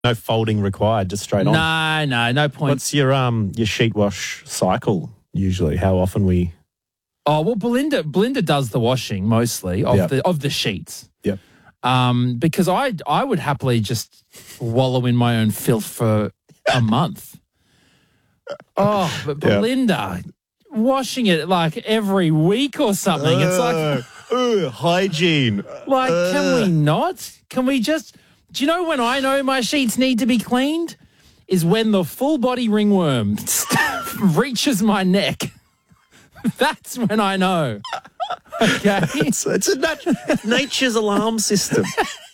No folding required, just straight on. No point. What's your sheet wash cycle usually? How often we? Oh well, Belinda does the washing mostly of the sheets. Yep. Because I would happily just wallow in my own filth for a month. Oh, but Belinda washing it like every week or something. It's like hygiene. Like, can we not? Can we just? Do you know when I know my sheets need to be cleaned? Is when the full body ringworm reaches my neck. That's when I know. Okay, it's nature's alarm system.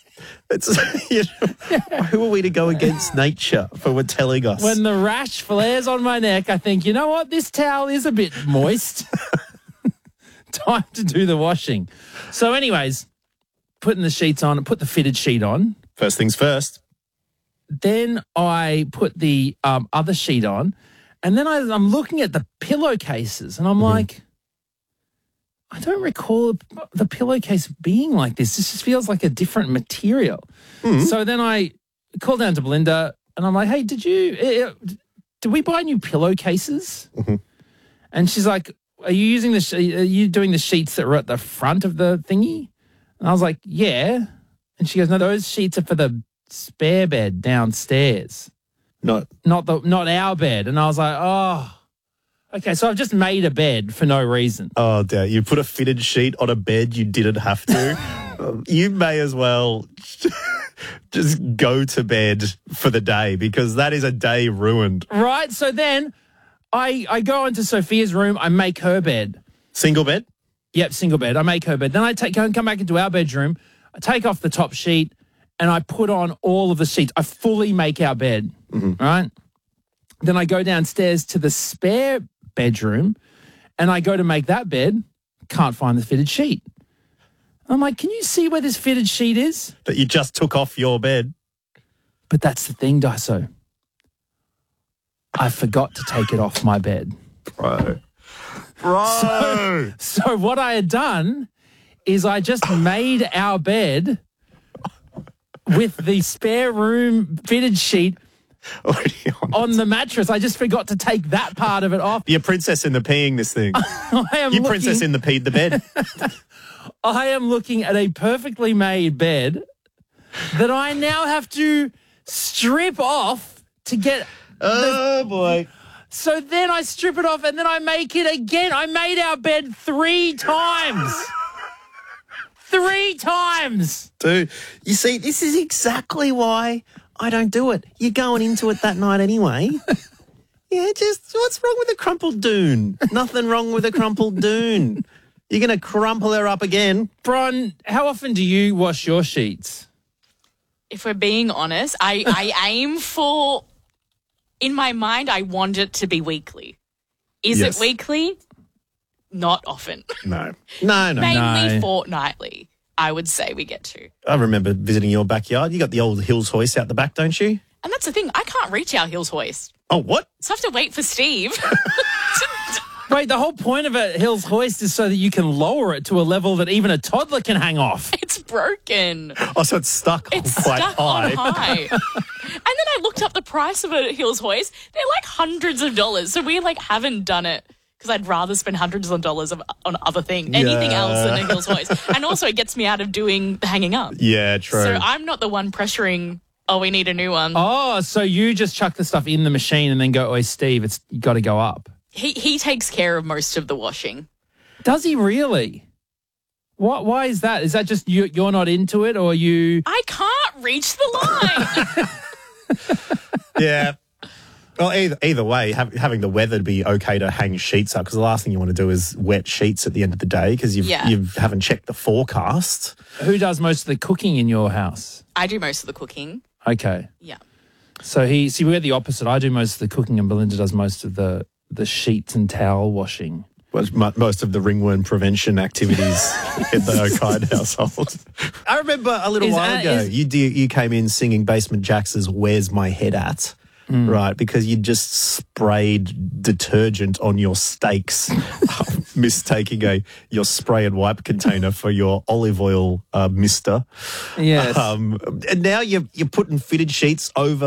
Who are we to go against nature for telling us? When the rash flares on my neck, I think, you know what? This towel is a bit moist. Time to do the washing. So, anyways, putting the sheets on, put the fitted sheet on. First things first. Then I put the other sheet on, and then I'm looking at the pillowcases, and I'm like, I don't recall the pillowcase being like this. This just feels like a different material. So then I call down to Belinda, and I'm like, hey, did we buy new pillowcases? And she's like, are you doing the sheets that were at the front of the thingy? And I was like, yeah. And she goes, no, those sheets are for the spare bed downstairs. Not our bed. And I was like, oh, okay. So I've just made a bed for no reason. Oh, dear. You put a fitted sheet on a bed you didn't have to. You may as well just go to bed for the day, because that is a day ruined. Right. So then I go into Sophia's room. I make her bed. Single bed? Yep, single bed. I make her bed. Then I come back into our bedroom. I take off the top sheet and I put on all of the sheets. I fully make our bed, right? Then I go downstairs to the spare bedroom and I go to make that bed. Can't find the fitted sheet. I'm like, can you see where this fitted sheet is? That you just took off your bed. But that's the thing, Daiso. I forgot to take it off my bed. Bro. So what I had done is I just made our bed with the spare room fitted sheet on the mattress. I just forgot to take that part of it off. You're princess in the peeing this thing. Princess in the bed. I am looking at a perfectly made bed that I now have to strip off to get... Oh, boy. So then I strip it off and then I make it again. I made our bed 3 times. 3 times. Dude, you see, this is exactly why I don't do it. You're going into it that night anyway. Yeah, just what's wrong with a crumpled dune? Nothing wrong with a crumpled dune. You're going to crumple her up again. Bron, how often do you wash your sheets? If we're being honest, I aim for... In my mind, I want it to be weekly. Is it weekly? Not often. No. Mainly fortnightly, I would say we get to. I remember visiting your backyard. You got the old Hills hoist out the back, don't you? And that's the thing. I can't reach our Hills hoist. Oh, what? So I have to wait for Steve. Wait, the whole point of a Hills hoist is so that you can lower it to a level that even a toddler can hang off. It's broken. Oh, so it's stuck quite high. On high. And then I looked up the price of a Hills hoist. They're like hundreds of dollars. So we haven't done it because I'd rather spend hundreds of dollars on other things, anything else than a Hills hoist. And also it gets me out of doing the hanging up. Yeah, true. So I'm not the one pressuring, oh, we need a new one. Oh, so you just chuck the stuff in the machine and then go, oh, Steve, you got to go up. He takes care of most of the washing. Does he really? Why is that? Is that just you're not into it, or you... I can't reach the line. Yeah. Well, either way, having the weather to be okay to hang sheets up, because the last thing you want to do is wet sheets at the end of the day because you haven't checked the forecast. Who does most of the cooking in your house? I do most of the cooking. Okay. Yeah. So we're the opposite. I do most of the cooking and Belinda does most of the sheets and towel washing. Most of the ringworm prevention activities in the O'Kine household. I remember a little while ago, you came in singing Basement Jax's "Where's My Head At?" Right, because you just sprayed detergent on your steaks mistaking your spray and wipe container for your olive oil mister. Yes. And now you're putting fitted sheets over